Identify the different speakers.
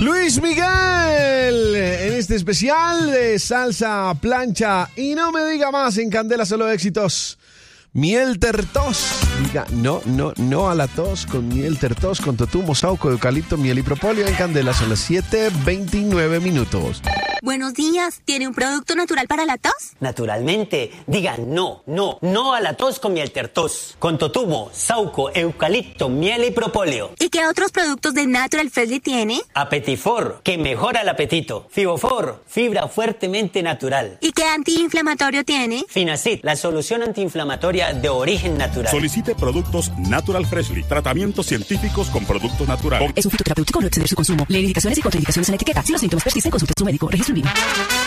Speaker 1: Luis Miguel, en este especial de salsa, plancha y no me diga más en Candela Solo Éxitos. Miel tertos. Diga no a la tos con miel tertos, con totumo, sauco, eucalipto, miel y propóleo en Candela. Son las 7:29 minutos.
Speaker 2: Buenos días. ¿Tiene un producto natural para la tos?
Speaker 3: Naturalmente. Diga no a la tos con miel tertos. Con totumo, sauco, eucalipto, miel y propóleo.
Speaker 2: ¿Y qué otros productos de Natural Freshly tiene?
Speaker 3: Apetifor, que mejora el apetito. Fibofor, fibra fuertemente natural.
Speaker 2: ¿Y qué antiinflamatorio tiene?
Speaker 3: Finacid, la solución antiinflamatoria de origen natural.
Speaker 4: Solicite productos Natural Freshly. Tratamientos científicos con productos naturales.
Speaker 5: Es un fitoterapéutico, no exceder su consumo. Leer indicaciones y contraindicaciones en la etiqueta. Si los síntomas persisten, consulte a su médico. Registro en línea.